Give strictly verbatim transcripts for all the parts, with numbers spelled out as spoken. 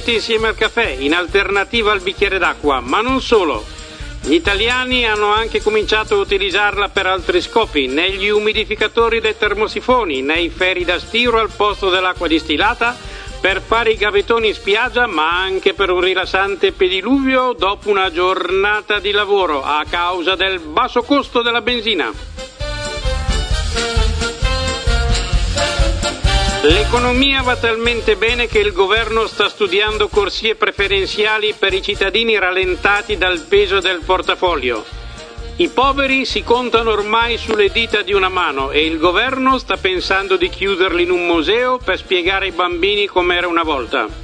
sicuramente insieme al caffè, in alternativa al bicchiere d'acqua, ma non solo. Gli italiani hanno anche cominciato a utilizzarla per altri scopi, negli umidificatori dei termosifoni, nei ferri da stiro al posto dell'acqua distillata, per fare i gavettoni in spiaggia, ma anche per un rilassante pediluvio dopo una giornata di lavoro a causa del basso costo della benzina. L'economia va talmente bene che il governo sta studiando corsie preferenziali per i cittadini rallentati dal peso del portafoglio. I poveri si contano ormai sulle dita di una mano e il governo sta pensando di chiuderli in un museo per spiegare ai bambini com'era una volta.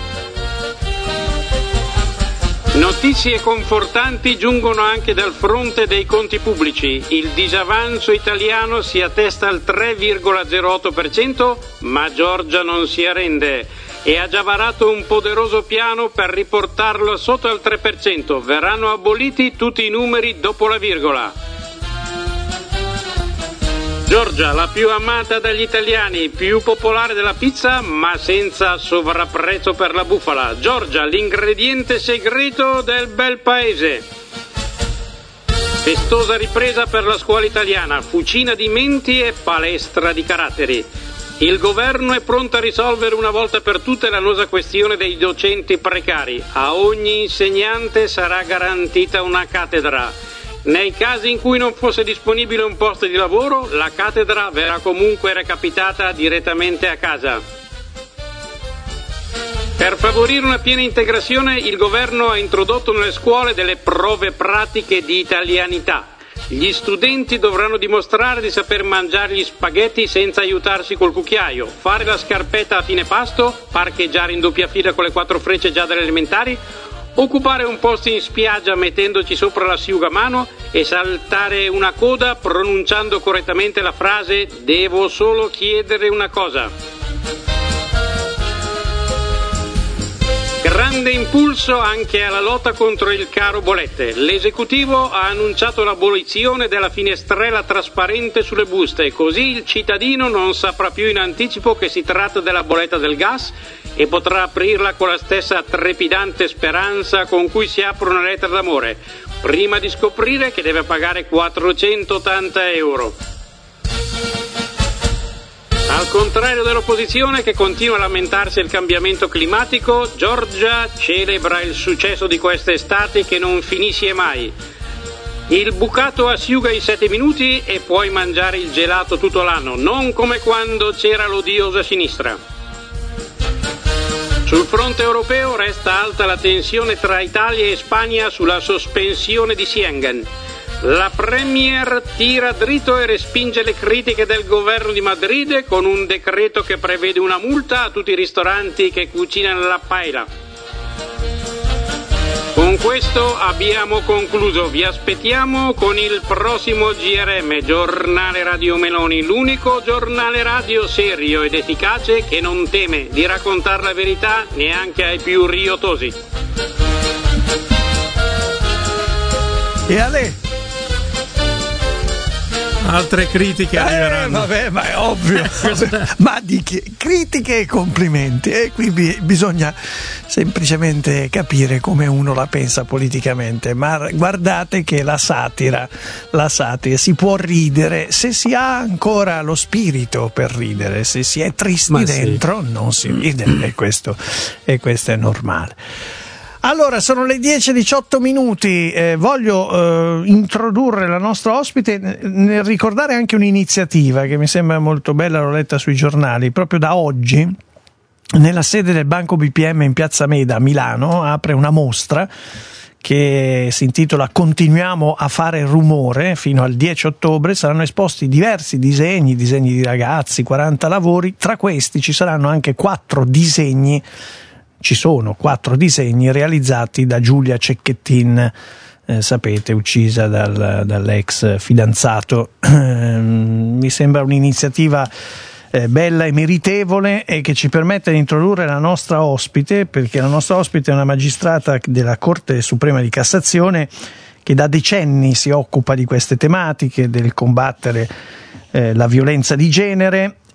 Notizie confortanti giungono anche dal fronte dei conti pubblici. Il disavanzo italiano si attesta al tre virgola zero otto per cento, ma Giorgia non si arrende e ha già varato un poderoso piano per riportarlo sotto al tre per cento. Verranno aboliti tutti i numeri dopo la virgola. Giorgia, la più amata dagli italiani, più popolare della pizza, ma senza sovrapprezzo per la bufala. Giorgia, l'ingrediente segreto del bel paese. Festosa ripresa per la scuola italiana, fucina di menti e palestra di caratteri. Il governo è pronto a risolvere una volta per tutte l'annosa questione dei docenti precari. A ogni insegnante sarà garantita una cattedra. Nei casi in cui non fosse disponibile un posto di lavoro, la cattedra verrà comunque recapitata direttamente a casa. Per favorire una piena integrazione, il governo ha introdotto nelle scuole delle prove pratiche di italianità. Gli studenti dovranno dimostrare di saper mangiare gli spaghetti senza aiutarsi col cucchiaio, fare la scarpetta a fine pasto, parcheggiare in doppia fila con le quattro frecce già dalle elementari, occupare un posto in spiaggia mettendoci sopra l'asciugamano e saltare una coda pronunciando correttamente la frase «Devo solo chiedere una cosa». Grande impulso anche alla lotta contro il caro bollette. L'esecutivo ha annunciato l'abolizione della finestrella trasparente sulle buste, così il cittadino non saprà più in anticipo che si tratta della bolletta del gas e potrà aprirla con la stessa trepidante speranza con cui si apre una lettera d'amore, prima di scoprire che deve pagare quattrocentottanta euro. Al contrario dell'opposizione che continua a lamentarsi del cambiamento climatico, Giorgia celebra il successo di quest'estate che non finisce mai. Il bucato asciuga in sette minuti e puoi mangiare il gelato tutto l'anno, non come quando c'era l'odiosa sinistra. Sul fronte europeo resta alta la tensione tra Italia e Spagna sulla sospensione di Schengen. La Premier tira dritto e respinge le critiche del governo di Madrid con un decreto che prevede una multa a tutti i ristoranti che cucinano la paella. Con questo abbiamo concluso, vi aspettiamo con il prossimo G R M, Giornale Radio Meloni, l'unico giornale radio serio ed efficace che non teme di raccontare la verità neanche ai più riottosi. E Ale? Altre critiche eh, arriveranno. Vabbè, ma è ovvio. Ma di che, critiche e complimenti. E qui bi- bisogna semplicemente capire come uno la pensa politicamente. Ma guardate che la satira, la satira si può ridere se si ha ancora lo spirito per ridere. Se si è tristi ma dentro, sì, non si ride. E questo, e questo è normale. Allora, sono le dieci e diciotto minuti, eh, voglio eh, introdurre la nostra ospite nel ricordare anche un'iniziativa che mi sembra molto bella, l'ho letta sui giornali. Proprio da oggi, nella sede del Banco B P M in Piazza Meda a Milano, apre una mostra che si intitola Continuiamo a fare rumore. Fino al dieci ottobre saranno esposti diversi disegni, disegni di ragazzi, quaranta lavori. Tra questi ci saranno anche quattro disegni Ci sono quattro disegni realizzati da Giulia Cecchettin, eh, sapete, uccisa dal, dall'ex fidanzato. Mi sembra un'iniziativa eh, bella e meritevole e che ci permette di introdurre la nostra ospite, perché la nostra ospite è una magistrata della Corte Suprema di Cassazione che da decenni si occupa di queste tematiche, del combattere eh, la violenza di genere.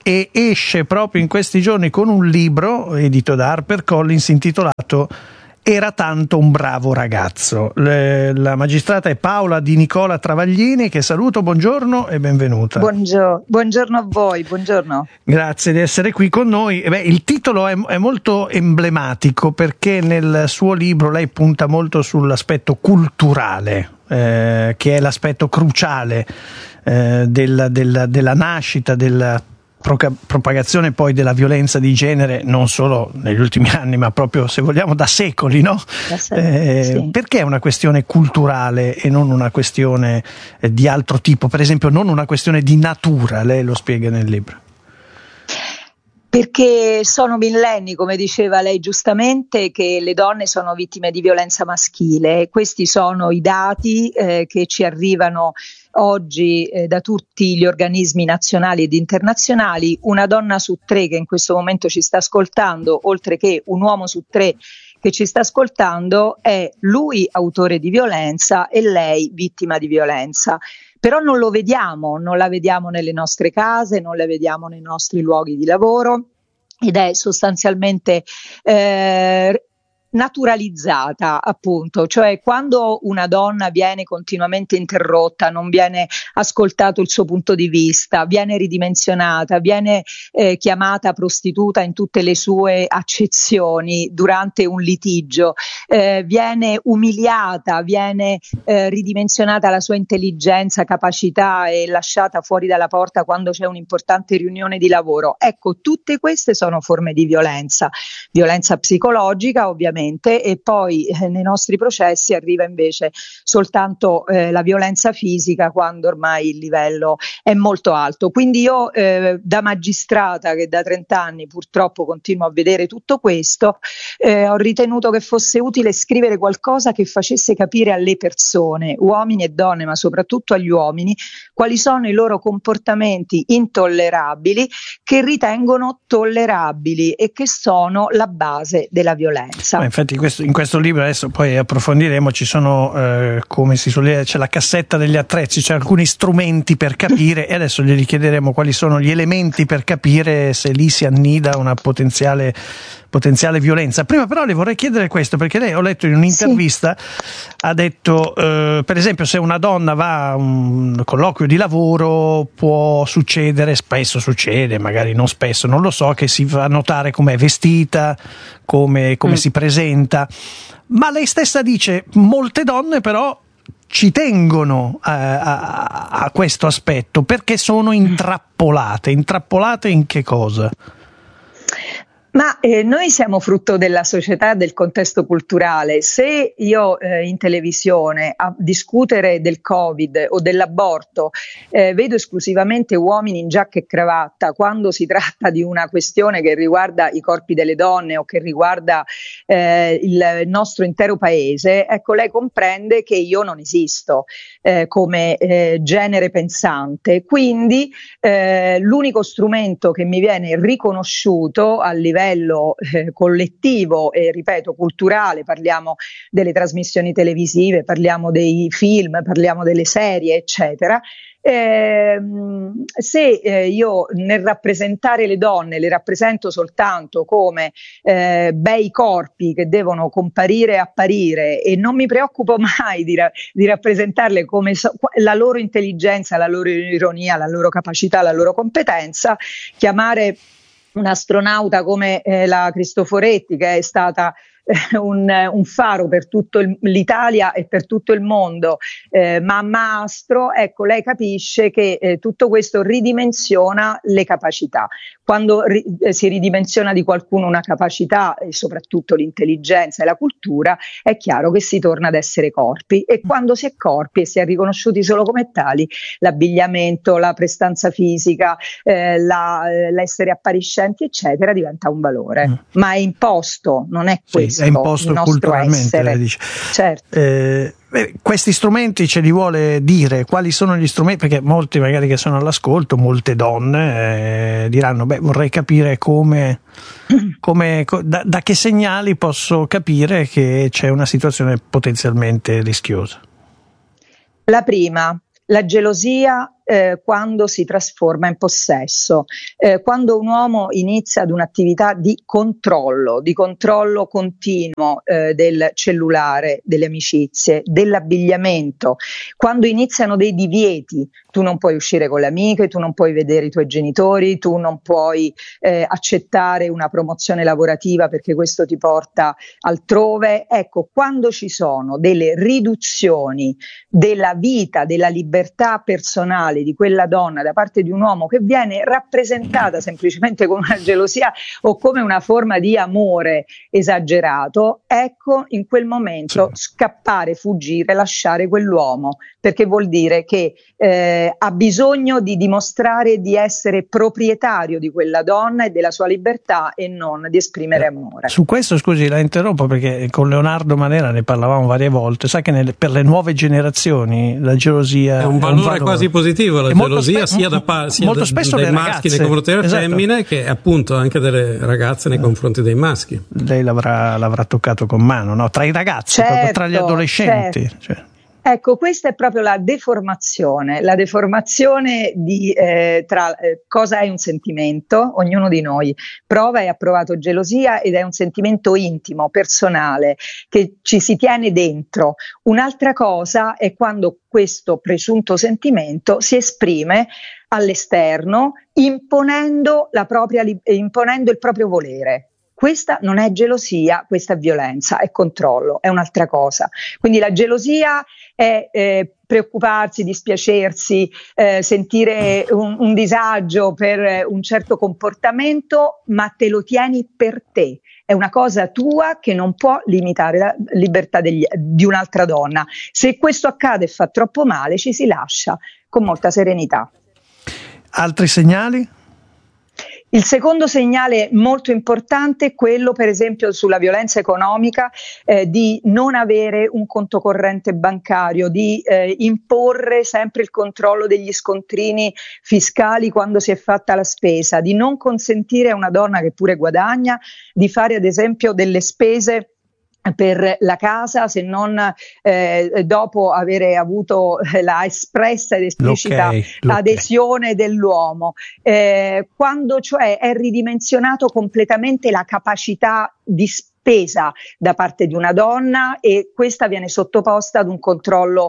e esce proprio in questi giorni con un libro edito da HarperCollins intitolato Era tanto un bravo ragazzo. Le, la magistrata è Paola Di Nicola Travaglini, che saluto, buongiorno e benvenuta. Buongiorno, buongiorno a voi, buongiorno. Grazie di essere qui con noi. E beh, il titolo è, è molto emblematico perché nel suo libro lei punta molto sull'aspetto culturale, eh, che è l'aspetto cruciale eh, della, della, della nascita, della propagazione poi della violenza di genere, non solo negli ultimi anni ma proprio, se vogliamo, da secoli, no? Da secoli, eh, sì. Perché è una questione culturale e non una questione eh, di altro tipo, per esempio non una questione di natura? Lei lo spiega nel libro. Perché sono millenni, come diceva lei giustamente, che le donne sono vittime di violenza maschile. Questi sono i dati eh, che ci arrivano oggi eh, da tutti gli organismi nazionali ed internazionali. Una donna su tre che in questo momento ci sta ascoltando, oltre che un uomo su tre che ci sta ascoltando, è lui autore di violenza e lei vittima di violenza. Però non lo vediamo, non la vediamo nelle nostre case, non la vediamo nei nostri luoghi di lavoro ed è sostanzialmente eh, naturalizzata, appunto, cioè quando una donna viene continuamente interrotta, non viene ascoltato il suo punto di vista, viene ridimensionata, viene eh, chiamata prostituta in tutte le sue accezioni durante un litigio, eh, viene umiliata, viene eh, ridimensionata la sua intelligenza, capacità e lasciata fuori dalla porta quando c'è un'importante riunione di lavoro. Ecco, tutte queste sono forme di violenza, violenza psicologica ovviamente, e poi eh, nei nostri processi arriva invece soltanto eh, la violenza fisica quando ormai il livello è molto alto. Quindi io eh, da magistrata che da trenta anni purtroppo continuo a vedere tutto questo, eh, ho ritenuto che fosse utile scrivere qualcosa che facesse capire alle persone, uomini e donne, ma soprattutto agli uomini, quali sono i loro comportamenti intollerabili che ritengono tollerabili e che sono la base della violenza. Ma infatti questo, in questo libro, adesso poi approfondiremo, ci sono eh, come si suol dire, c'è la cassetta degli attrezzi, c'è alcuni strumenti per capire e adesso glieli chiederemo quali sono gli elementi per capire se lì si annida una potenziale potenziale violenza. Prima però le vorrei chiedere questo, perché lei, ho letto in un'intervista, sì. ha detto eh, per esempio se una donna va a un colloquio di lavoro può succedere, spesso succede, magari non spesso, non lo so, che si fa notare come è vestita, come, come mm. si presenta, ma lei stessa dice molte donne però ci tengono a, a, a questo aspetto perché sono intrappolate. Intrappolate in che cosa? Ma eh, noi siamo frutto della società, del contesto culturale. Se io eh, in televisione a discutere del Covid o dell'aborto eh, vedo esclusivamente uomini in giacca e cravatta, quando si tratta di una questione che riguarda i corpi delle donne o che riguarda eh, il nostro intero paese, ecco, lei comprende che io non esisto eh, come eh, genere pensante. Quindi eh, l'unico strumento che mi viene riconosciuto a livello Eh, collettivo e ripeto culturale, parliamo delle trasmissioni televisive, parliamo dei film, parliamo delle serie eccetera, eh, se eh, io nel rappresentare le donne le rappresento soltanto come eh, bei corpi che devono comparire e apparire e non mi preoccupo mai di, ra- di rappresentarle come so- la loro intelligenza, la loro ironia, la loro capacità, la loro competenza, chiamare un'astronauta come eh, la Cristoforetti, che è stata eh, un, un faro per tutta l'Italia e per tutto il mondo, eh, mamma astro, ecco, lei capisce che eh, tutto questo ridimensiona le capacità. Quando ri, eh, si ridimensiona di qualcuno una capacità e soprattutto l'intelligenza e la cultura, è chiaro che si torna ad essere corpi, e quando si è corpi e si è riconosciuti solo come tali, l'abbigliamento, la prestanza fisica, eh, la, l'essere appariscenti eccetera diventa un valore, mm. ma è imposto, non è questo. Sì, è imposto il nostro culturalmente, lei dice. Certo. Eh, questi strumenti ce li vuole dire, quali sono gli strumenti, perché molti magari che sono all'ascolto, molte donne eh, diranno beh vorrei capire come, come da, da che segnali posso capire che c'è una situazione potenzialmente rischiosa. La prima, la gelosia eh, quando si trasforma in possesso, eh, quando un uomo inizia ad un'attività di controllo, di controllo continuo eh, del cellulare, delle amicizie, dell'abbigliamento, quando iniziano dei divieti, tu non puoi uscire con le amiche, tu non puoi vedere i tuoi genitori, tu non puoi eh, accettare una promozione lavorativa perché questo ti porta altrove. Ecco, quando ci sono delle riduzioni della vita, della libertà personale di quella donna da parte di un uomo che viene rappresentata semplicemente come una gelosia o come una forma di amore esagerato, ecco in quel momento sì. scappare, fuggire, lasciare quell'uomo, perché vuol dire che eh, ha bisogno di dimostrare di essere proprietario di quella donna e della sua libertà e non di esprimere amore. Su questo, scusi, la interrompo perché con Leonardo Manera ne parlavamo varie volte. Sa che nelle, per le nuove generazioni la gelosia è un valore, è un valore quasi positivo, la gelosia spe- sia da pa- sia molto da, spesso dei maschi ragazze, nei confronti delle esatto. femmine, che appunto anche delle ragazze nei confronti dei maschi. Lei l'avrà, l'avrà toccato con mano, no? Tra i ragazzi, certo, proprio tra gli adolescenti. Certo. Cioè. Ecco, questa è proprio la deformazione, la deformazione di eh, tra eh, cosa è un sentimento. Ognuno di noi prova e ha provato gelosia ed è un sentimento intimo, personale, che ci si tiene dentro. Un'altra cosa è quando questo presunto sentimento si esprime all'esterno imponendo, la propria, imponendo il proprio volere. Questa non è gelosia, questa è violenza, è controllo, è un'altra cosa. Quindi la gelosia è eh, preoccuparsi, dispiacersi, eh, sentire un, un disagio per un certo comportamento, ma te lo tieni per te. È una cosa tua che non può limitare la libertà degli, di un'altra donna. Se questo accade e fa troppo male, ci si lascia con molta serenità. Altri segnali? Il secondo segnale molto importante è quello, per esempio, sulla violenza economica, eh, di non avere un conto corrente bancario, di eh, imporre sempre il controllo degli scontrini fiscali quando si è fatta la spesa, di non consentire a una donna che pure guadagna di fare ad esempio delle spese per la casa se non eh, dopo avere avuto la espressa ed esplicita okay, adesione okay. dell'uomo, eh, quando cioè è ridimensionato completamente la capacità di spesa da parte di una donna e questa viene sottoposta ad un controllo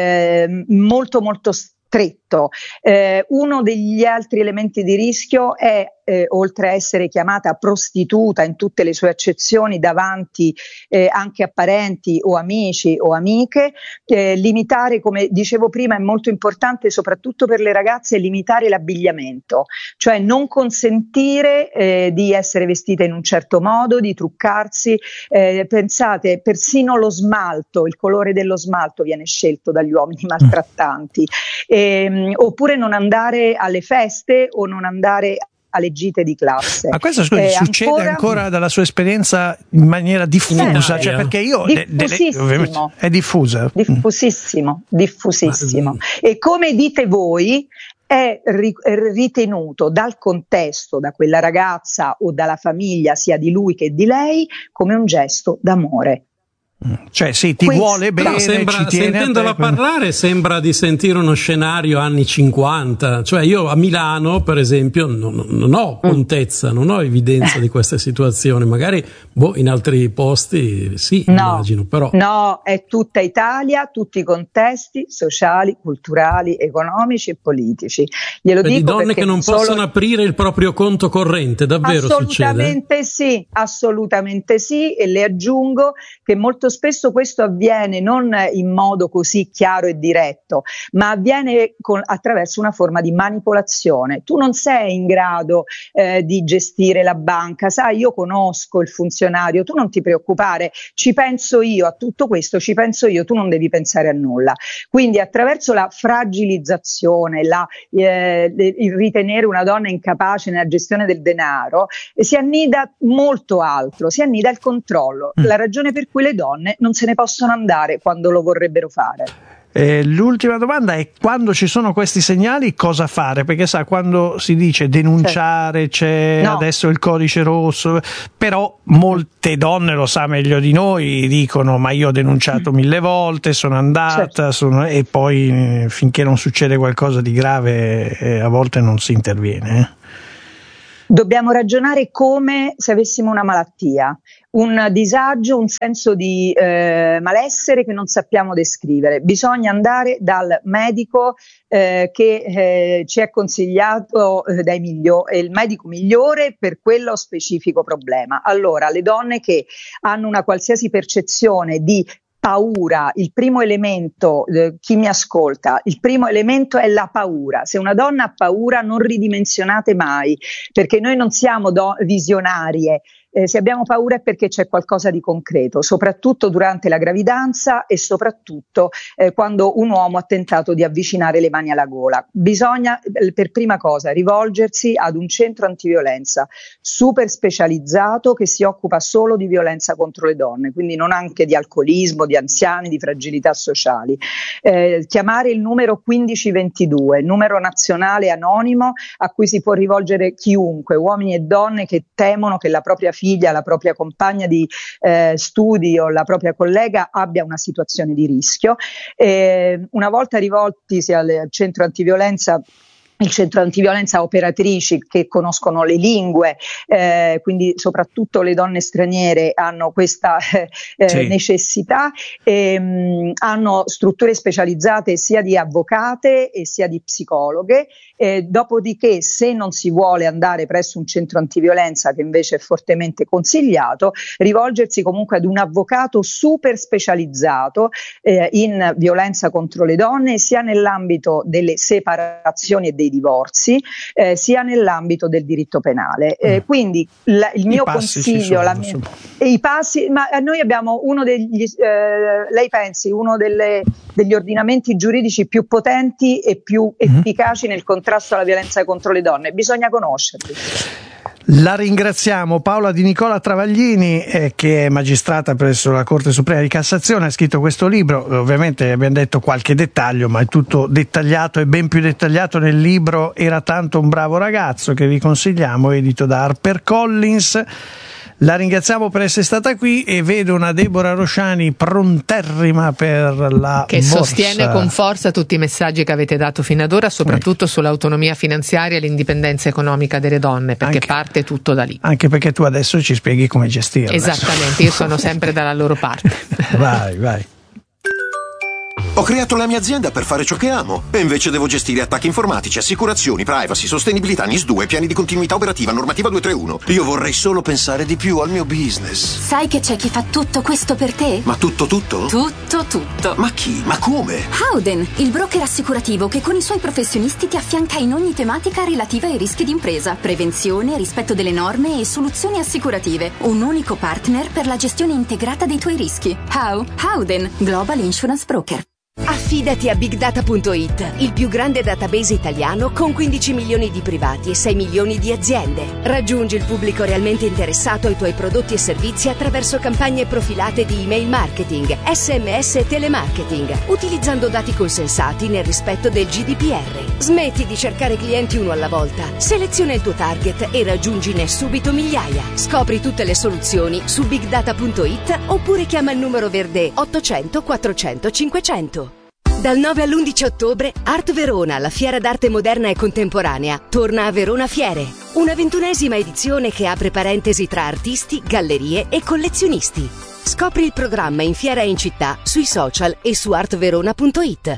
eh, molto molto stretto. Eh, uno degli altri elementi di rischio è Eh, oltre a essere chiamata prostituta in tutte le sue accezioni davanti eh, anche a parenti o amici o amiche, eh, limitare, come dicevo prima, è molto importante soprattutto per le ragazze, limitare l'abbigliamento, cioè non consentire eh, di essere vestite in un certo modo, di truccarsi. Eh, pensate, persino lo smalto, il colore dello smalto viene scelto dagli uomini maltrattanti, eh, oppure non andare alle feste o non andare alle gite di classe. Ma questo scusi, eh, succede ancora... ancora dalla sua esperienza in maniera diffusa? Eh, cioè, perché io diffusissimo, de, de, è diffusa. Diffusissimo, diffusissimo. E come dite voi, è ritenuto dal contesto, da quella ragazza o dalla famiglia, sia di lui che di lei, come un gesto d'amore. Cioè sì, ti Questo, vuole bene, sembra, ci tiene sentendola a te, parlare sembra di sentire uno scenario anni cinquanta, cioè io a Milano per esempio non, non ho contezza, non ho evidenza di queste situazioni, magari boh, in altri posti sì, no, immagino, però no, è tutta Italia, tutti i contesti sociali, culturali, economici e politici. Glielo Beh, dico di donne che non solo... possono aprire il proprio conto corrente, davvero assolutamente succede? Sì, assolutamente sì, e le aggiungo che molto spesso questo avviene non in modo così chiaro e diretto, ma avviene con, attraverso una forma di manipolazione. Tu non sei in grado eh, di gestire la banca, sai, io conosco il funzionario, tu non ti preoccupare, ci penso io a tutto questo, ci penso io, tu non devi pensare a nulla. Quindi attraverso la fragilizzazione, la, eh, il ritenere una donna incapace nella gestione del denaro, eh, si annida molto altro, si annida il controllo, mm. la ragione per cui le donne non se ne possono andare quando lo vorrebbero fare. Eh, l'ultima domanda è: quando ci sono questi segnali cosa fare? Perché sa, quando si dice denunciare, c'è no. adesso il codice rosso, però molte donne, lo sa meglio di noi, dicono ma io ho denunciato mille volte, sono andata, certo. sono... e poi finché non succede qualcosa di grave eh, a volte non si interviene. Eh. Dobbiamo ragionare come se avessimo una malattia, un disagio, un senso di eh, malessere che non sappiamo descrivere. Bisogna andare dal medico eh, che eh, ci è consigliato eh, dai migliori, il medico migliore per quello specifico problema. Allora, le donne che hanno una qualsiasi percezione di paura, il primo elemento, eh, chi mi ascolta, il primo elemento è la paura. Se una donna ha paura non ridimensionate mai, perché noi non siamo do- visionarie. Eh, se abbiamo paura è perché c'è qualcosa di concreto, soprattutto durante la gravidanza e soprattutto eh, quando un uomo ha tentato di avvicinare le mani alla gola. Bisogna eh, per prima cosa rivolgersi ad un centro antiviolenza super specializzato che si occupa solo di violenza contro le donne, quindi non anche di alcolismo, di anziani, di fragilità sociali. Eh, chiamare il numero quindici ventidue, numero nazionale anonimo a cui si può rivolgere chiunque, uomini e donne che temono che la propria figlia, la propria compagna di eh, studi o la propria collega abbia una situazione di rischio. Eh, una volta rivoltisi al centro antiviolenza, il centro antiviolenza ha operatrici che conoscono le lingue, eh, quindi soprattutto le donne straniere hanno questa eh, sì. necessità, e, mh, hanno strutture specializzate sia di avvocate e sia di psicologhe. Eh, dopodiché, se non si vuole andare presso un centro antiviolenza, che invece è fortemente consigliato, rivolgersi comunque ad un avvocato super specializzato eh, in violenza contro le donne, sia nell'ambito delle separazioni e dei divorzi, eh, sia nell'ambito del diritto penale. Eh, quindi la, il mio consiglio, la mia, e i passi, ma noi abbiamo uno degli, eh, lei pensi, uno delle, degli ordinamenti giuridici più potenti e più mm-hmm. efficaci nel contrasto alla violenza contro le donne, bisogna conoscerli. La ringraziamo. Paola Di Nicola Travaglini, eh, che è magistrata presso la Corte Suprema di Cassazione, ha scritto questo libro. Ovviamente abbiamo detto qualche dettaglio, ma è tutto dettagliato e ben più dettagliato nel libro Era tanto un bravo ragazzo, che vi consigliamo, edito da HarperCollins. La ringraziamo per essere stata qui e vedo una Deborah Rosciani pronterrima per la che borsa. Sostiene con forza tutti i messaggi che avete dato fino ad ora, soprattutto ecco. sull'autonomia finanziaria e l'indipendenza economica delle donne, perché anche, parte tutto da lì. Anche perché tu adesso ci spieghi come gestirla. Esattamente, io sono sempre dalla loro parte. Vai, vai. Ho creato la mia azienda per fare ciò che amo e invece devo gestire attacchi informatici, assicurazioni, privacy, sostenibilità, N I S due, piani di continuità operativa, normativa duecentotrentuno. Io vorrei solo pensare di più al mio business. Sai che c'è chi fa tutto questo per te? Ma tutto tutto? Tutto tutto. Ma chi? Ma come? Howden, il broker assicurativo che con i suoi professionisti ti affianca in ogni tematica relativa ai rischi d'impresa, prevenzione, rispetto delle norme e soluzioni assicurative. Un unico partner per la gestione integrata dei tuoi rischi. How? Howden, Global Insurance Broker. Affidati a Big Data punto it, il più grande database italiano con quindici milioni di privati e sei milioni di aziende. Raggiungi il pubblico realmente interessato ai tuoi prodotti e servizi attraverso campagne profilate di email marketing, sms e telemarketing, utilizzando dati consensati nel rispetto del G D P R. Smetti di cercare clienti uno alla volta, seleziona il tuo target e raggiungine subito migliaia. Scopri tutte le soluzioni su Big Data punto it oppure chiama il numero verde ottocento quattrocento cinquecento. Dal nove all'undici ottobre, Art Verona, la fiera d'arte moderna e contemporanea, torna a Verona Fiere. Una ventunesima edizione che apre parentesi tra artisti, gallerie e collezionisti. Scopri il programma in fiera e in città, sui social e su art verona punto it.